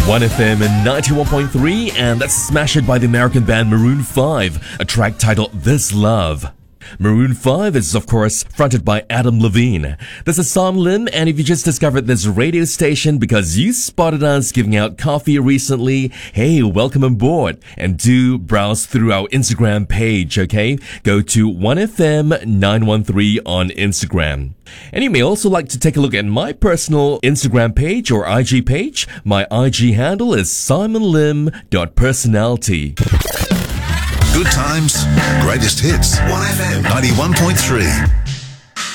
1FM and 91.3, and that's Smash It by the American band Maroon 5, a track titled This Love. Maroon 5 is, of course, fronted by Adam Levine. This is Sam Lim, and if you just discovered this radio station because you spotted us giving out coffee recently, hey, welcome aboard. And do browse through our Instagram page, okay? Go to 1FM913 on Instagram. And you may also like to take a look at my personal Instagram page or IG page. My IG handle is simonlim.personality. Good times, greatest hits. 1FM 91.3.